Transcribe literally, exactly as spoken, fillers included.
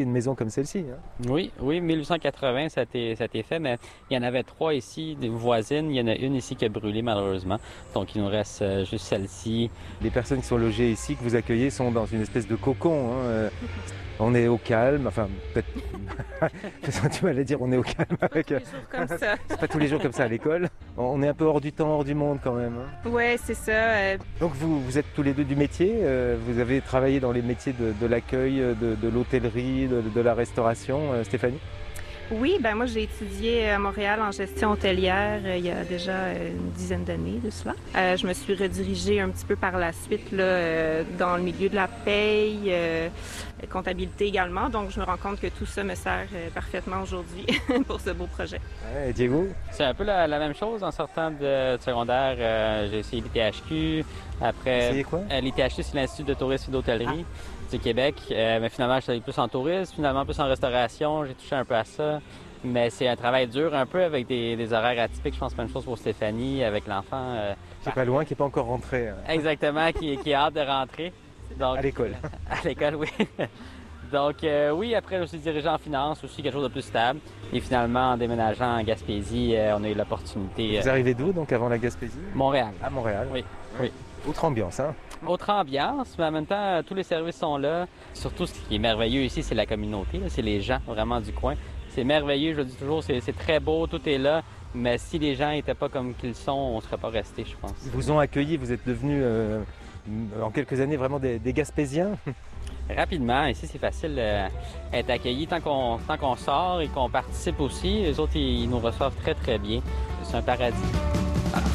Une maison comme celle-ci, hein? Oui, oui, mille huit cent quatre-vingts, ça a été, ça a été fait, mais il y en avait trois ici, des voisines. Il y en a une ici qui a brûlé malheureusement. Donc il nous reste euh, juste celle-ci. Les personnes qui sont logées ici, que vous accueillez, sont dans une espèce de cocon, hein. Euh, On est au calme, enfin peut-être. Tu m'allais dire on est au calme avec. Tous les jours comme ça. C'est pas tous les jours comme ça à l'école. On est un peu hors du temps, hors du monde quand même, hein. Ouais, c'est ça. euh, Donc vous, vous êtes tous les deux du métier, euh, vous avez travaillé dans les métiers de, de l'accueil, de, de l'hôtellerie, de, de la restauration, euh, Stéphanie? Oui, ben moi j'ai étudié à Montréal en gestion hôtelière euh, il y a déjà euh, une dizaine d'années de cela. Euh, je me suis redirigée un petit peu par la suite là, euh, dans le milieu de la paye, euh, comptabilité également. Donc je me rends compte que tout ça me sert euh, parfaitement aujourd'hui pour ce beau projet. Ouais, et Diego? C'est un peu la, la même chose en sortant de secondaire. Euh, j'ai essayé l'I T H Q. Après, Essayé quoi? euh, l'I T H Q, c'est l'Institut de tourisme et d'hôtellerie du Québec. Euh, mais finalement, je suis allé plus en tourisme, finalement plus en restauration. J'ai touché un peu à ça. Mais c'est un travail dur un peu avec des, des horaires atypiques. Je pense que c'est la même chose pour Stéphanie avec l'enfant. euh, Qui est pas loin, qui est pas encore rentré euh, Exactement, qui, qui a hâte de rentrer. Donc, à l'école. À l'école, oui. Donc, euh, oui, après, je me suis dirigé en finance, aussi quelque chose de plus stable. Et finalement, en déménageant en Gaspésie, euh, on a eu l'opportunité. Vous euh, arrivez d'où donc avant la Gaspésie? Montréal. À Montréal. Oui, oui. Autre ambiance, hein? Autre ambiance, mais en même temps, euh, tous les services sont là. Surtout, ce qui est merveilleux ici, c'est la communauté, là. C'est les gens vraiment du coin. C'est merveilleux, je le dis toujours, c'est c'est très beau, tout est là. Mais si les gens n'étaient pas comme qu'ils sont, on ne serait pas restés, je pense. Ils vous ont accueilli, vous êtes devenus euh, en quelques années vraiment des, des Gaspésiens. Rapidement, ici, c'est facile d'être accueilli tant qu'on tant qu'on sort et qu'on participe aussi. Les autres, ils nous reçoivent très, très bien. C'est un paradis.